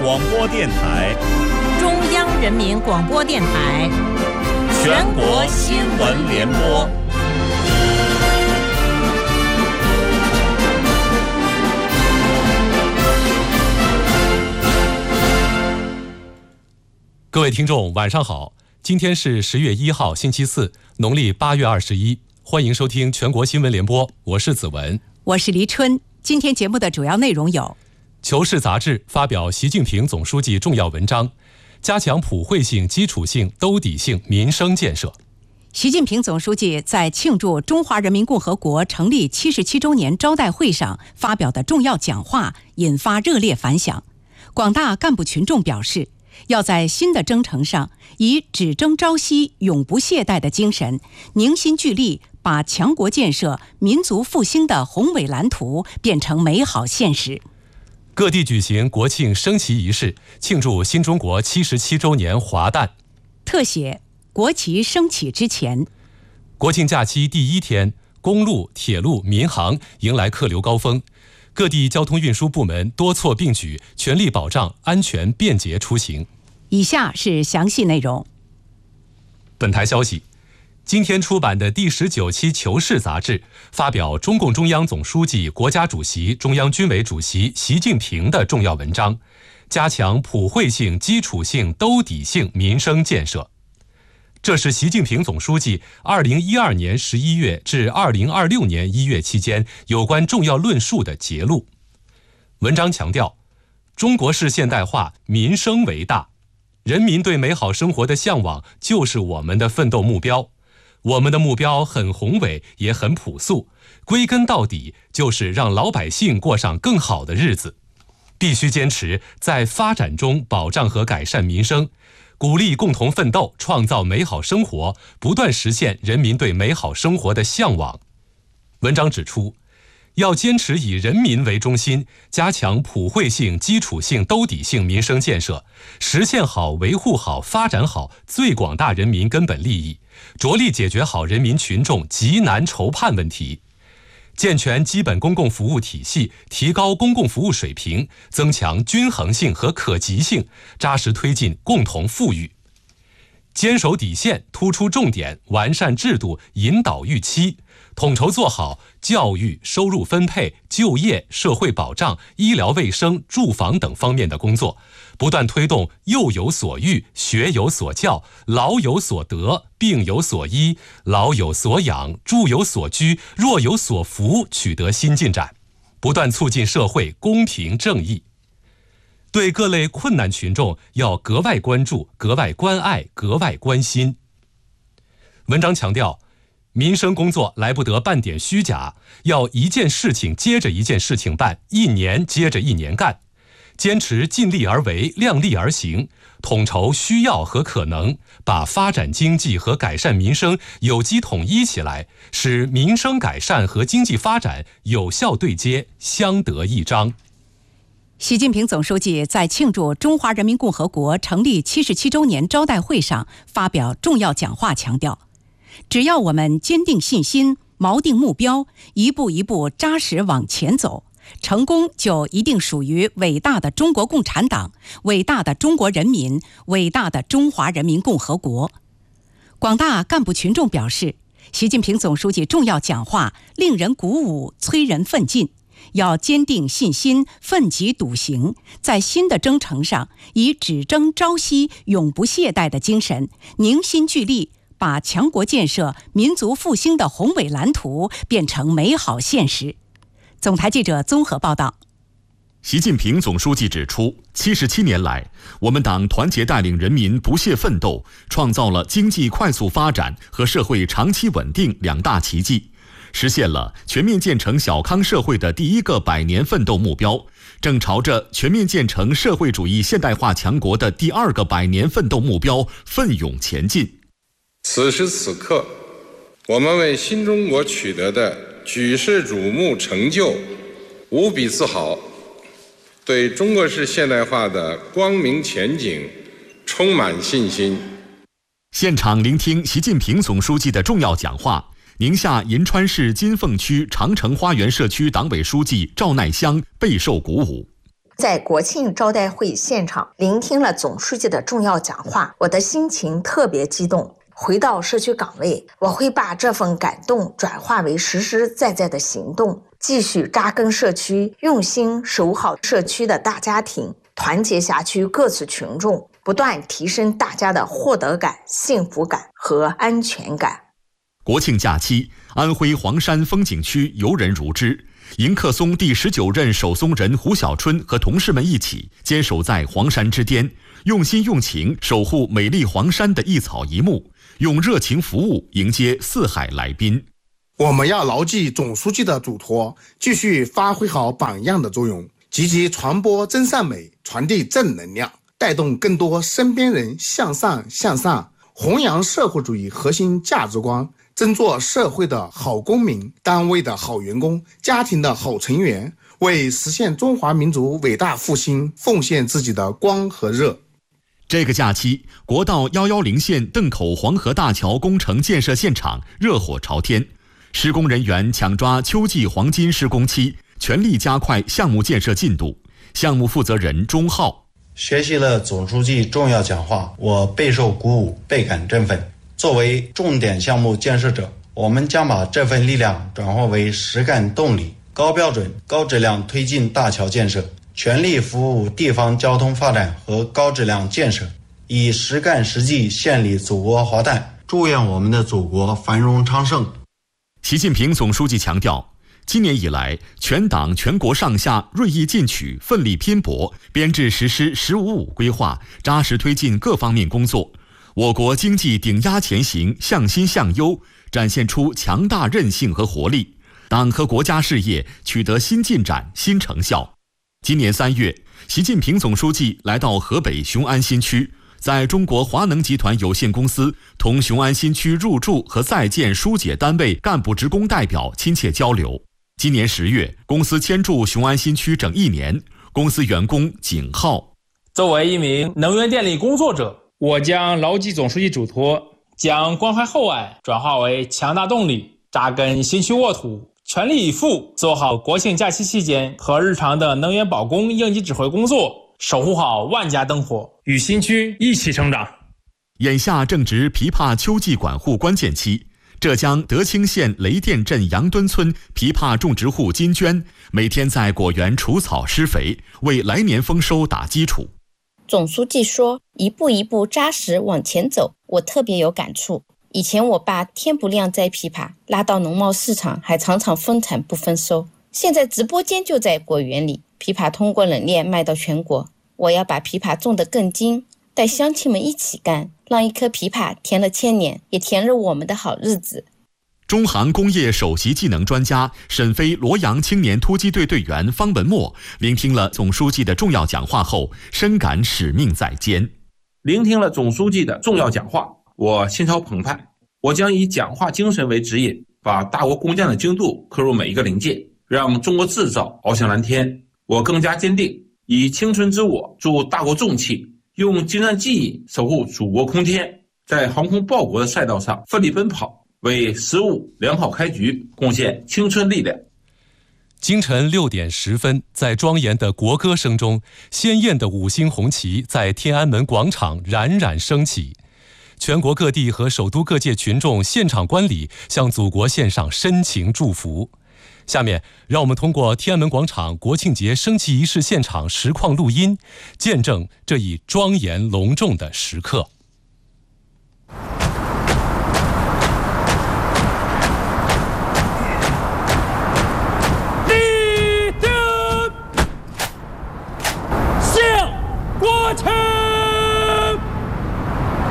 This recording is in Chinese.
广播电台、 中央人民广播电台、 全国新闻联播。 各位听众，晚上好！今天是10月1号，星期四，农历8月21。欢迎收听全国新闻联播，我是子文， 我是黎春。今天节目的主要内容有：《 求是》杂志发表习近平总书记重要文章，加强普惠性、基础性、兜底性民生建设。 习近平总书记在庆祝中华人民共和国成立77周年招待会上发表的重要讲话引发热烈反响。广大干部群众表示，要在新的征程上以只争朝夕、永不懈怠的精神，凝心聚力，把强国建设、民族复兴的宏伟蓝图变成美好现实。 各地举行国庆升旗仪式，庆祝新中国77周年华诞。 特写国旗升起之前。 国庆假期第一天，公路、铁路、民航迎来客流高峰，各地交通运输部门多措并举，全力保障安全便捷出行。 以下是详细内容。 本台消息，今天出版的第19期《求是》杂志发表中共中央总书记、国家主席、中央军委主席习近平的重要文章，加强普惠性、基础性、兜底性民生建设。这是习近平总书记2012年11月至2026年1月期间有关重要论述的节录。文章强调，中国式现代化民生为大，人民对美好生活的向往就是我们的奋斗目标。我们的目标很宏伟，也很朴素，归根到底就是让老百姓过上更好的日子。必须坚持在发展中保障和改善民生，鼓励共同奋斗，创造美好生活，不断实现人民对美好生活的向往。文章指出，要坚持以人民为中心，加强普惠性、基础性、兜底性民生建设，实现好、维护好、发展好最广大人民根本利益，着力解决好人民群众急难愁盼问题，健全基本公共服务体系，提高公共服务水平，增强均衡性和可及性，扎实推进共同富裕。坚守底线，突出重点，完善制度，引导预期，统筹做好教育、收入分配、就业、社会保障、医疗卫生、住房等方面的工作，不断推动幼有所育、学有所教、老有所得、病有所医、老有所养、住有所居、弱有所扶取得新进展，不断促进社会公平正义。对各类困难群众要格外关注、格外关爱、格外关心。文章强调，民生工作来不得半点虚假，要一件事情接着一件事情办，一年接着一年干，坚持尽力而为、量力而行，统筹需要和可能，把发展经济和改善民生有机统一起来，使民生改善和经济发展有效对接，相得益彰。 习近平总书记在庆祝中华人民共和国成立77周年招待会上发表重要讲话，强调，只要我们坚定信心、锚定目标，一步一步扎实往前走，成功就一定属于伟大的中国共产党、伟大的中国人民、伟大的中华人民共和国。广大干部群众表示，习近平总书记重要讲话令人鼓舞，催人奋进。要坚定信心，奋楫笃行，在新的征程上以只争朝夕、永不懈怠的精神，凝心聚力，把强国建设、民族复兴的宏伟蓝图变成美好现实。总台记者综合报道。 习近平总书记指出，77年来，我们党团结带领人民不懈奋斗，创造了经济快速发展和社会长期稳定两大奇迹，实现了全面建成小康社会的第一个100年奋斗目标，正朝着全面建成社会主义现代化强国的第2个100年奋斗目标奋勇前进。 此时此刻，我们为新中国取得的举世瞩目成就无比自豪，对中国式现代化的光明前景充满信心。 现场聆听习近平总书记的重要讲话，宁夏银川市金凤区长城花园社区党委书记赵乃香备受鼓舞。 在国庆招待会现场聆听了总书记的重要讲话，我的心情特别激动。回到社区岗位，我会把这份感动转化为实实在在的行动，继续扎根社区，用心守好社区的大家庭，团结辖区各处群众，不断提升大家的获得感、幸福感和安全感。 国庆假期，安徽黄山风景区游人如织。迎客松第19任守松人胡小春和同事们一起坚守在黄山之巅，用心用情守护美丽黄山的一草一木，用热情服务迎接四海来宾。 我们要牢记总书记的嘱托，继续发挥好榜样的作用，积极传播真善美，传递正能量，带动更多身边人向上向上，弘扬社会主义核心价值观，真做社会的好公民，单位的好员工，家庭的好成员，为实现中华民族伟大复兴奉献自己的光和热。 这个假期，国道110线邓口黄河大桥工程建设现场热火朝天，施工人员抢抓秋季黄金施工期，全力加快项目建设进度。项目负责人钟浩： 学习了总书记重要讲话，我备受鼓舞，倍感振奋。作为重点项目建设者，我们将把这份力量转化为实干动力，高标准、高质量推进大桥建设，全力服务地方交通发展和高质量建设，以实干实际献礼祖国华诞，祝愿我们的祖国繁荣昌盛。 习近平总书记强调，今年以来，全党全国上下锐意进取，奋力拼搏，编制实施“十五五”规划，扎实推进各方面工作。我国经济顶压前行，向新向优，展现出强大韧性和活力，党和国家事业取得新进展、新成效。今年3月，习近平总书记来到河北雄安新区，在中国华能集团有限公司同雄安新区入驻和在建疏解单位干部职工代表亲切交流。今年10月，公司迁驻雄安新区整1年，公司员工景浩： 作为一名能源电力工作者，我将牢记总书记嘱托，将关怀厚爱转化为强大动力，扎根新区沃土，全力以赴做好国庆假期期间和日常的能源保供应急指挥工作，守护好万家灯火，与新区一起成长。 眼下正值枇杷秋季管护关键期，浙江德清县雷店镇杨墩村枇杷种植户金娟每天在果园除草施肥，为来年丰收打基础。 总书记说，一步一步扎实往前走，我特别有感触。以前我爸天不亮摘枇杷，拉到农贸市场还常常分产不分收。现在直播间就在果园里，枇杷通过冷链卖到全国。我要把枇杷种得更精，带乡亲们一起干，让一颗枇杷甜了1000年，也甜了我们的好日子。 中航工业首席技能专家、沈飞罗阳青年突击队队员方文墨聆听了总书记的重要讲话后，深感使命在肩。 聆听了总书记的重要讲话，我心潮澎湃。我将以讲话精神为指引，把大国工匠的精度刻入每一个零件，让中国制造翱翔蓝天。我更加坚定，以青春之我助大国重器，用精湛技艺守护祖国空天，在航空报国的赛道上奋力奔跑，为15良好开局贡献青春力量。 清晨6点10分，在庄严的国歌声中，鲜艳的5星红旗在天安门广场冉冉升起。全国各地和首都各界群众现场观礼，向祖国献上深情祝福。下面，让我们通过天安门广场国庆节升旗仪式现场实况录音，见证这一庄严隆重的时刻。 立定，向国旗。